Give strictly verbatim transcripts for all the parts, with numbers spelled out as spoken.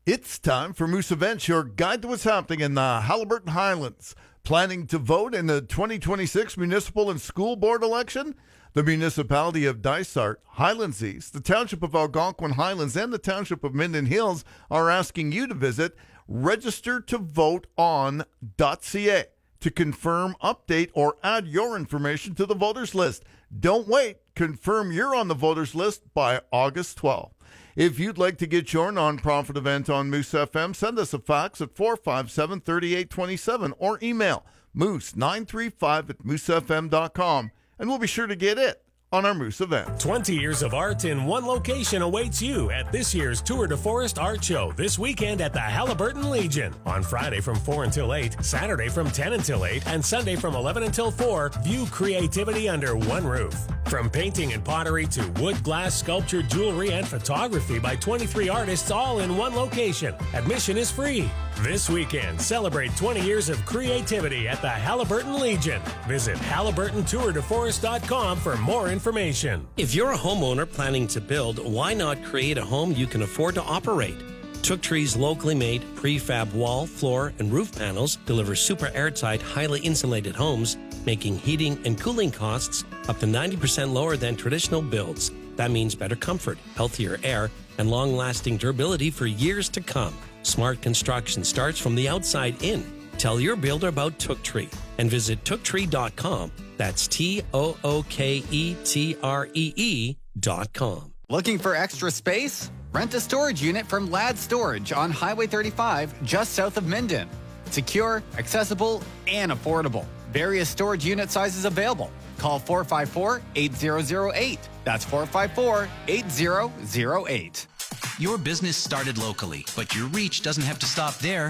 It's time for Moose Events, your guide to what's happening in the Haliburton Highlands. Planning to vote in the twenty twenty-six municipal and school board election? The municipality of Dysart, Highlands East, the township of Algonquin Highlands, and the township of Minden Hills are asking you to visit register to vote on dot c a to confirm, update, or add your information to the voters list. Don't wait. Confirm you're on the voters list by August twelfth. If you'd like to get your nonprofit event on Moose F M, send us a fax at four five seven, three eight two seven or email moose nine three five at moose f m dot com, and we'll be sure to get it on our Moose event. twenty years of art in one location awaits you at this year's Tour de Forest Art Show this weekend at the Haliburton Legion. On Friday from four until eight, Saturday from ten until eight, and Sunday from eleven until four, view creativity under one roof. From painting and pottery to wood, glass, sculpture, jewelry, and photography by twenty-three artists all in one location. Admission is free. This weekend, celebrate twenty years of creativity at the Haliburton Legion. Visit Haliburton Tour de Forest dot com for more information. If you're a homeowner planning to build, why not create a home you can afford to operate? Took Tree's locally made prefab wall, floor, and roof panels deliver super airtight, highly insulated homes, making heating and cooling costs up to ninety percent lower than traditional builds. That means better comfort, healthier air, and long-lasting durability for years to come. Smart construction starts from the outside in. Tell your builder about Took Tree and visit took tree dot com. That's T O O K E T R E E dot com. Looking for extra space? Rent a storage unit from Ladd Storage on Highway thirty-five, just south of Minden. Secure, accessible, and affordable. Various storage unit sizes available. Call four five four, eight zero zero eight. That's four five four, eight zero zero eight. Your business started locally, but your reach doesn't have to stop there.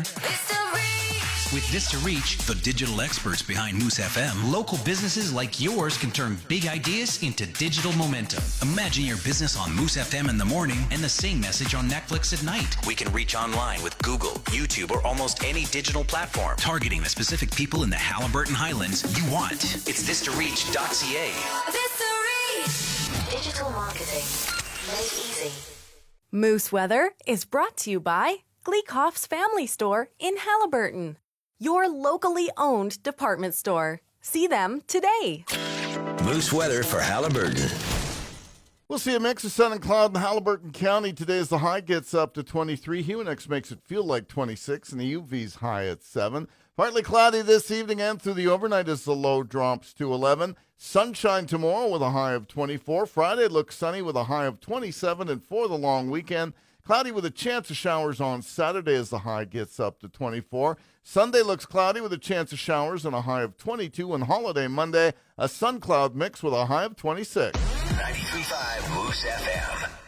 With Vista Reach, the digital experts behind Moose F M, local businesses like yours can turn big ideas into digital momentum. Imagine your business on Moose F M in the morning and the same message on Netflix at night. We can reach online with Google, YouTube, or almost any digital platform, targeting the specific people in the Haliburton Highlands you want. It's vista reach dot c a. Vista Reach. Digital marketing made easy. Moose Weather is brought to you by Gleekoff's Family Store in Haliburton, your locally owned department store. See them today. Moose Weather for Haliburton. We'll see a mix of sun and cloud in Haliburton County. Today as the high gets up to twenty-three. Huonix makes it feel like twenty-six, and the U V's high at seven. Partly cloudy this evening and through the overnight as the low drops to eleven. Sunshine tomorrow with a high of twenty-four. Friday looks sunny with a high of twenty-seven. And for the long weekend, cloudy with a chance of showers on Saturday as the high gets up to twenty-four. Sunday looks cloudy with a chance of showers and a high of twenty-two. And holiday Monday, a sun cloud mix with a high of twenty-six. ninety-three point five Moose F M.